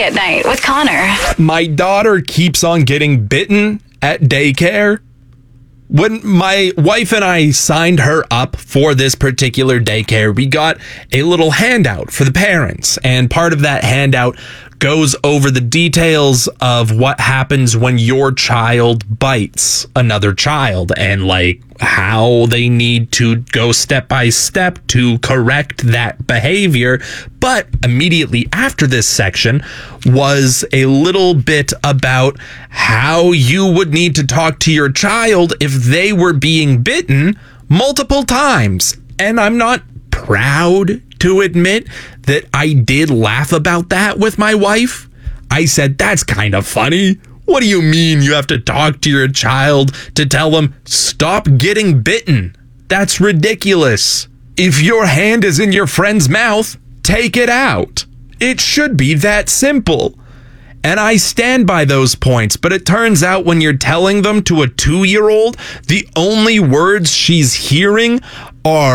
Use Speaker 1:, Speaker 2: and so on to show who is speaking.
Speaker 1: at Night with Connor.
Speaker 2: My daughter keeps on getting bitten at daycare. When my wife and I signed her up for this particular daycare, we got a little handout for the parents. And part of that handout goes over the details of what happens when your child bites another child and like how they need to go step by step to correct that behavior. But immediately after this section was a little bit about how you would need to talk to your child if they were being bitten multiple times. And I'm not proud to admit that I did laugh about that with my wife. I said, that's kind of funny. What do you mean you have to talk to your child to tell them, stop getting bitten? That's ridiculous. If your hand is in your friend's mouth, take it out. It should be that simple. And I stand by those points, but it turns out when you're telling them to a 2-year-old, the only words she's hearing are